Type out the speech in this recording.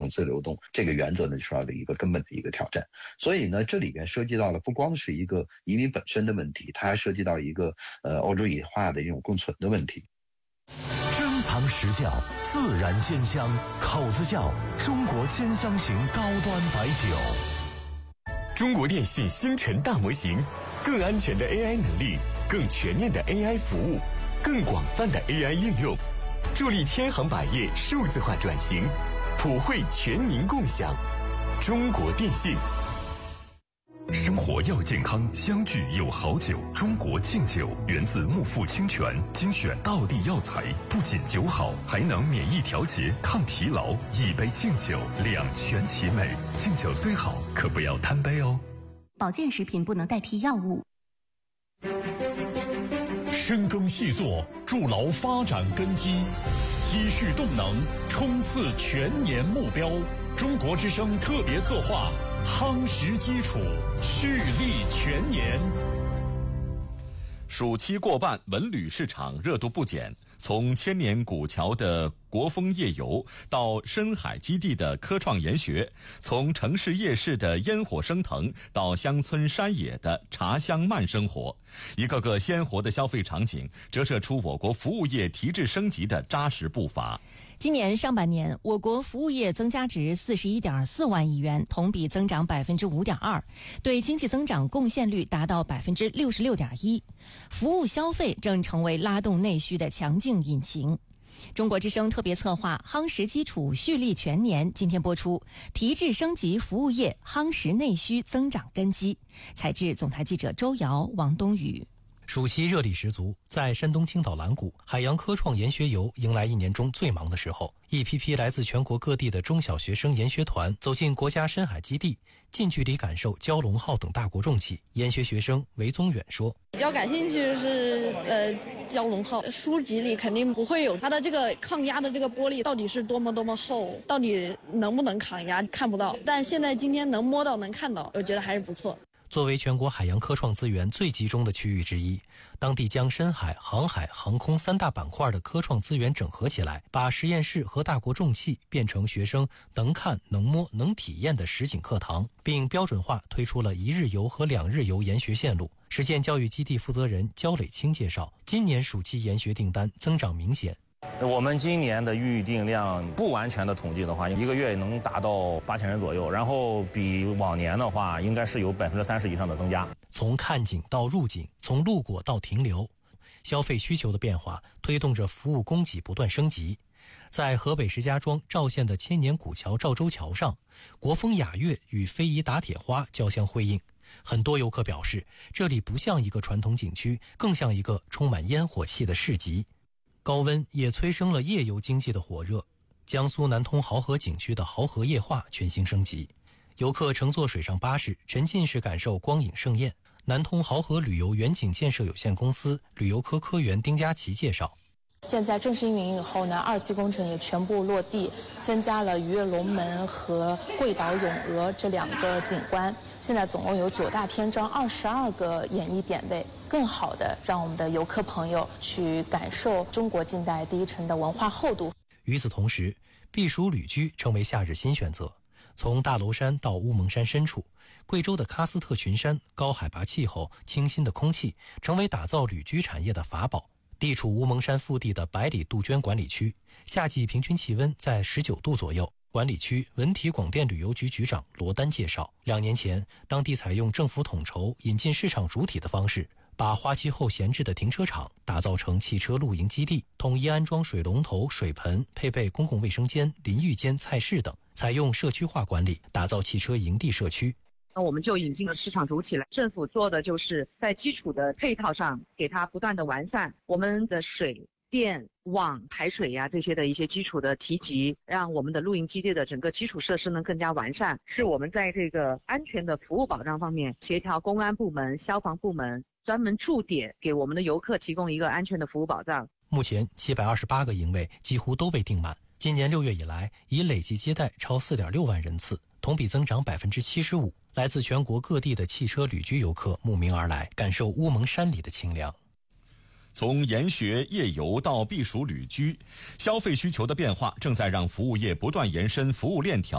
自流动这个原则呢，是一个根本的一个挑战。所以呢，这里边涉及到了不光是一个移民本身的问题，它还涉及到一个欧洲野化的一种共存的问题。 珍藏实窖，自然鲜香，口子窖中国兼香型高端白酒。 中国电信星辰大模型，更安全的 AI 能力，更全面的 AI 服务，更广泛的 AI 应用，助力千行百业数字化转型，普惠全民共享。中国电信。 生活要健康，相聚有好酒。中国敬酒源自木富清泉，精选道地药材，不仅酒好，还能免疫调节、抗疲劳。一杯敬酒，两全其美。敬酒虽好，可不要贪杯哦。 保健食品不能代替药物。 深耕细作，筑牢发展根基，积蓄动能，冲刺全年目标。中国之声特别策划，夯实基础，蓄力全年。 暑期过半，文旅市场热度不减。从千年古桥的国风夜游到深海基地的科创研学，从城市夜市的烟火升腾到乡村山野的茶香慢生活，一个个鲜活的消费场景折射出我国服务业提质升级的扎实步伐。 今年上半年，我国服务业增加值41.4万亿元，同比增长5.2%，对经济增长贡献率达到66.1%。服务消费正成为拉动内需的强劲引擎。中国之声特别策划夯实基础，蓄力全年今天播出，提质升级服务业，夯实内需增长根基。采制总台记者周瑶、王冬雨。 暑期热力十足，在山东青岛蓝谷海洋科创研学游迎来一年中最忙的时候，一批批来自全国各地的中小学生研学团走进国家深海基地，近距离感受蛟龙号等大国重器。研学学生韦宗远说， 比较感兴趣的是蛟龙号，书籍里肯定不会有它的这个抗压的这个玻璃到底是多么厚，到底能不能抗压看不到，但现在今天能摸到能看到，我觉得还是不错。 作为全国海洋科创资源最集中的区域之一，当地将深海、航海、航空三大板块的科创资源整合起来，把实验室和大国重器变成学生能看、能摸、能体验的实景课堂，并标准化推出了1日游和2日游研学线路。实践教育基地负责人焦磊清介绍，今年暑期研学订单增长明显。 我们今年的预订量不完全的统计的话，一个月能达到8000人左右，然后比往年的话应该是有30%以上的增加。 从看景到入景，从路过到停留，消费需求的变化推动着服务供给不断升级。在河北石家庄赵县的千年古桥赵州桥上，国风雅乐与非遗打铁花交相辉映。很多游客表示，这里不像一个传统景区，更像一个充满烟火气的市集。高温也催生了夜游经济的火热，江苏南通濠河景区的濠河夜话全新升级，游客乘坐水上巴士沉浸式感受光影盛宴。南通濠河旅游远景建设有限公司旅游科科员丁佳琪介绍， 现在正式运营以后呢，2期工程也全部落地，增加了鱼跃龙门和桂岛咏鹅这2个景观。现在总共有9大篇章，22个演艺点位，更好的让我们的游客朋友去感受中国近代第一城的文化厚度。 与此同时，避暑旅居成为夏日新选择。从大娄山到乌蒙山深处，贵州的喀斯特群山，高海拔气候、清新的空气，成为打造旅居产业的法宝。地处乌蒙山腹地的百里杜鹃管理区，夏季平均气温在19度左右。管理区文体广电旅游局局长罗丹介绍，2年前，当地采用政府统筹、引进市场主体的方式，把花期后闲置的停车场打造成汽车露营基地，统一安装水龙头、水盆，配备公共卫生间、淋浴间、菜室等，采用社区化管理，打造汽车营地社区。 那我们就引进了市场主体了，政府做的就是在基础的配套上给它不断的完善，我们的水电网排水呀这些的一些基础的提及，让我们的露营基地的整个基础设施呢更加完善，是我们在这个安全的服务保障方面协调公安部门、消防部门专门驻点，给我们的游客提供一个安全的服务保障。 目前728个营位几乎都被订满，今年6月以来已累计接待超4.6万人次，同比增长75%。来自全国各地的汽车旅居游客慕名而来，感受乌蒙山里的清凉。 从研学、夜游到避暑旅居，消费需求的变化正在让服务业不断延伸服务链条。